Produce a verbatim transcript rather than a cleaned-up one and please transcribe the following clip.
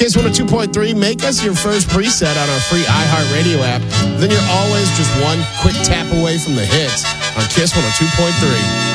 Kiss one oh two point three, make us your first preset on our free iHeartRadio app. Then you're always just one quick tap away from the hits on Kiss one oh two point three.